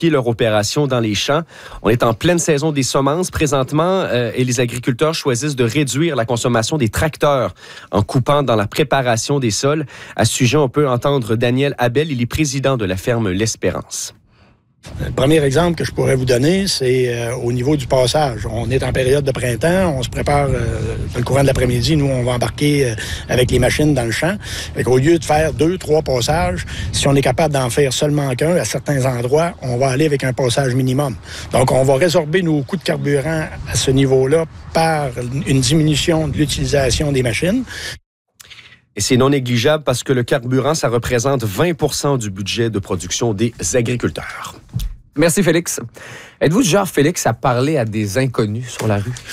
leur opération dans les champs. On est en pleine saison des semences présentement et les agriculteurs choisissent de réduire la consommation des tracteurs en coupant dans la préparation des sols. À ce sujet, on peut entendre Daniel Abel, il est président de la ferme L'Espérance. Le premier exemple que je pourrais vous donner, c'est au niveau du passage. On est en période de printemps, on se prépare le courant de l'après-midi. Nous, on va embarquer avec les machines dans le champ. Au lieu de faire 2, 3 passages, si on est capable d'en faire seulement qu'un à certains endroits, on va aller avec un passage minimum. Donc, on va résorber nos coûts de carburant à ce niveau-là par une diminution de l'utilisation des machines. Et c'est non négligeable parce que le carburant, ça représente 20% du budget de production des agriculteurs. Merci, Félix. Êtes-vous du genre, Félix, à parler à des inconnus sur la rue?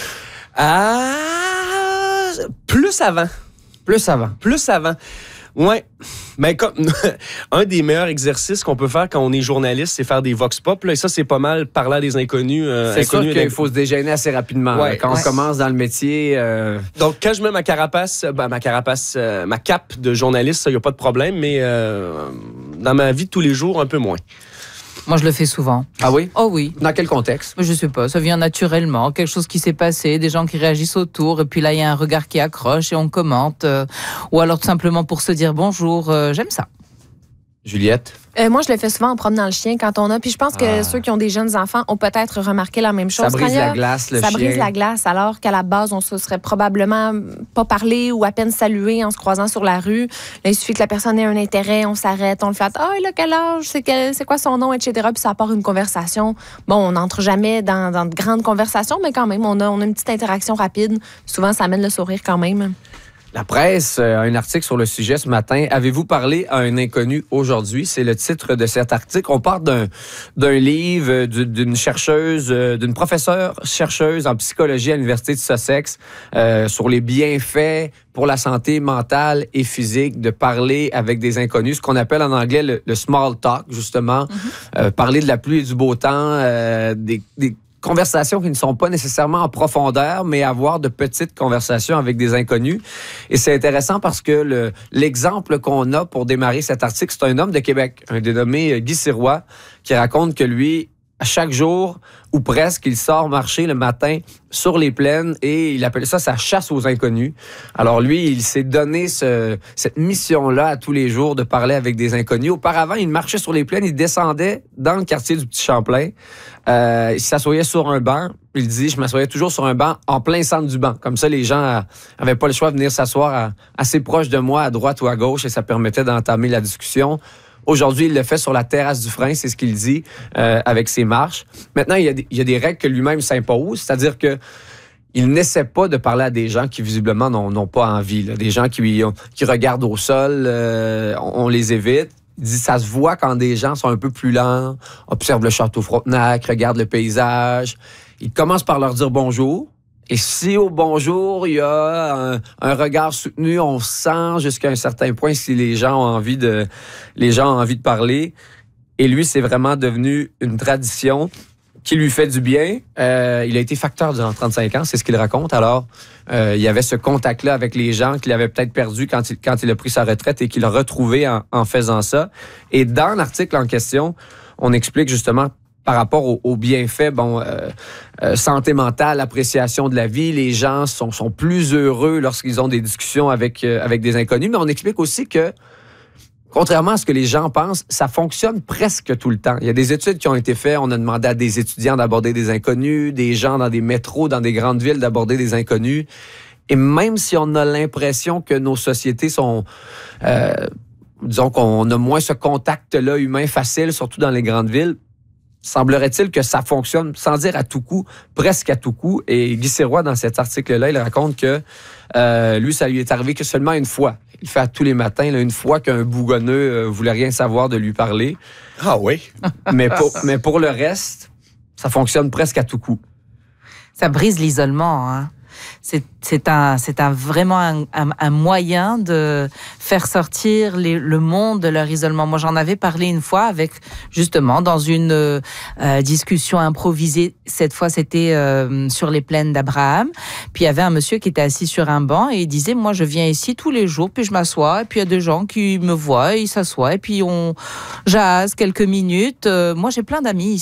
Plus avant. Ouais, mais comme un des meilleurs exercices qu'on peut faire quand on est journaliste, c'est faire des vox pop. Là, et ça, c'est pas mal parler à des inconnus. C'est sûr qu'il faut se dégainer assez rapidement. Ouais, quand on commence dans le métier. Donc, quand je mets ma cape de journaliste, il n'y a pas de problème, mais dans ma vie de tous les jours, un peu moins. Moi, je le fais souvent. Ah oui? Oh oui. Dans quel contexte? Je sais pas, ça vient naturellement. Quelque chose qui s'est passé, des gens qui réagissent autour, et puis là, il y a un regard qui accroche et on commente. Ou alors tout simplement pour se dire bonjour, j'aime ça. Juliette? Moi, je le fais souvent en promenant le chien quand on a. Puis je pense que ceux qui ont des jeunes enfants ont peut-être remarqué la même chose. Ça brise la glace, le chien. Ça brise la glace, alors qu'à la base, on se serait probablement pas parlé ou à peine salué en se croisant sur la rue. Là, il suffit que la personne ait un intérêt, on s'arrête, on le fait. Ah, il a quel âge? C'est quoi son nom, etc. Puis ça part une conversation. Bon, on n'entre jamais dans de grandes conversations, mais quand même, on a une petite interaction rapide. Souvent, ça amène le sourire quand même. La presse a un article sur le sujet ce matin. Avez-vous parlé à un inconnu aujourd'hui? C'est le titre de cet article. On part d'un livre d'une chercheuse, d'une professeure chercheuse en psychologie à l'Université de Sussex sur les bienfaits pour la santé mentale et physique de parler avec des inconnus, ce qu'on appelle en anglais le small talk, justement. Parler de la pluie et du beau temps, des conversations qui ne sont pas nécessairement en profondeur, mais avoir de petites conversations avec des inconnus. Et c'est intéressant parce que l'exemple qu'on a pour démarrer cet article, c'est un homme de Québec, un dénommé Guy Sirois, qui raconte que lui, à chaque jour, ou presque, il sort marcher le matin sur les plaines et il appelle ça sa chasse aux inconnus. Alors lui, il s'est donné cette mission-là à tous les jours de parler avec des inconnus. Auparavant, il marchait sur les plaines, il descendait dans le quartier du Petit Champlain, il s'assoyait sur un banc. Il dit, je m'assoyais toujours sur un banc en plein centre du banc. Comme ça, les gens n'avaient pas le choix de venir s'asseoir assez proche de moi, à droite ou à gauche, et ça permettait d'entamer la discussion. Aujourd'hui, il le fait sur la terrasse du frein, c'est ce qu'il dit, avec ses marches. Maintenant, il y a des règles que lui-même s'impose, c'est-à-dire que il n'essaie pas de parler à des gens qui, visiblement, n'ont pas envie. Là. Des gens qui regardent au sol, on les évite. Il dit, ça se voit quand des gens sont un peu plus lents, observent le château Frontenac, regardent le paysage. Il commence par leur dire bonjour. Et si au bonjour, il y a un regard soutenu, on sent jusqu'à un certain point si les gens ont envie de parler. Et lui, c'est vraiment devenu une tradition qui lui fait du bien. Il a été facteur durant 35 ans, c'est ce qu'il raconte. Alors, il y avait ce contact-là avec les gens qu'il avait peut-être perdu quand il a pris sa retraite et qu'il a retrouvé en faisant ça. Et dans l'article en question, on explique justement par rapport aux bienfaits, santé mentale, appréciation de la vie, les gens sont plus heureux lorsqu'ils ont des discussions avec des inconnus. Mais on explique aussi que, contrairement à ce que les gens pensent, ça fonctionne presque tout le temps. Il y a des études qui ont été faites. On a demandé à des étudiants d'aborder des inconnus, des gens dans des métros, dans des grandes villes d'aborder des inconnus. Et même si on a l'impression que nos sociétés sont... disons qu'on a moins ce contact-là humain facile, surtout dans les grandes villes, semblerait-il que ça fonctionne, sans dire à tout coup, presque à tout coup. Et Guy Sirois, dans cet article-là, il raconte que lui, ça lui est arrivé que seulement une fois. Il le fait tous les matins, là, une fois qu'un bougonneux voulait rien savoir de lui parler. Ah oui? mais pour le reste, ça fonctionne presque à tout coup. Ça brise l'isolement, hein? C'est vraiment un moyen de faire sortir le monde de leur isolement. Moi, j'en avais parlé une fois avec, justement, dans une discussion improvisée. Cette fois, c'était sur les plaines d'Abraham. Puis, il y avait un monsieur qui était assis sur un banc et il disait, moi, je viens ici tous les jours, puis je m'assois. Et puis, il y a des gens qui me voient, ils s'assoient et puis on jase quelques minutes. Moi, j'ai plein d'amis